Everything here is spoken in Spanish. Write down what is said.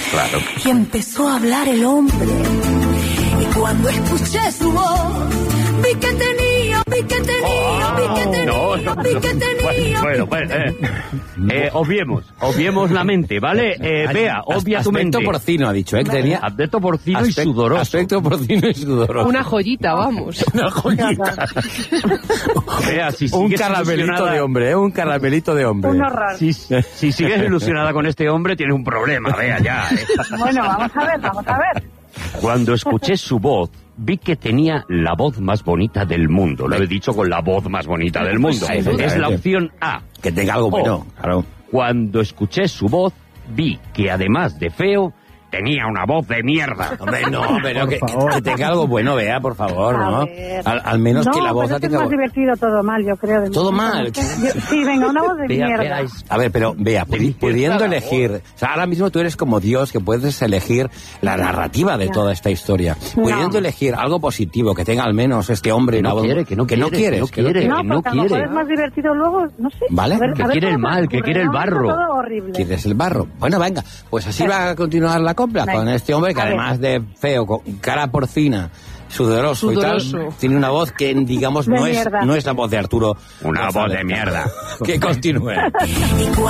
Claro. Y empezó a hablar el hombre. Y cuando escuché su voz, vi que tenía. Obviemos la mente, ¿vale? Bea, obvia tu mente. Aspecto porcino, ha dicho, ¿eh? Que tenía aspecto porcino y sudoroso. Aspecto porcino y sudoroso. Una joyita, vamos. Una joyita. Bea, si Un sigues caramelito de hombre, ¿eh? Un caramelito de hombre. Uno raro. Si sigues ilusionada con este hombre, tienes un problema, Bea, ya. Bueno, vamos a ver. Cuando escuché su voz, vi que tenía la voz más bonita del mundo. Lo he dicho con la voz más bonita del mundo. Sí, Es la opción A. Que tenga algo bueno, claro. Cuando escuché su voz, vi que además de feo, tenía una voz de mierda. Hombre, no, pero que tenga algo bueno, Bea, por favor, ¿no? Al menos No, que la voz pero la es que es tenga... más divertido todo mal, yo creo. ¿Todo mal? Sí, venga, una voz de mierda. A ver, pero Bea, pudiendo elegir... O sea, ahora mismo tú eres como Dios, que puedes elegir la narrativa de toda esta historia. Pudiendo elegir algo positivo, que tenga al menos este hombre... Que no una voz... quiere, que no quiere, quieres, que no quiere. No, que no porque a lo mejor quiere. es más divertido luego, no sé. ¿Vale? Que quiere el mal, que quiere el barro. Todo horrible. ¿Quieres el barro? Bueno, venga, pues así va a continuar la copla con este hombre que además de feo, con cara porcina, sudoroso y tal, tiene una voz que, digamos, no es la voz de Arturo. Una voz de mierda. Que continúe.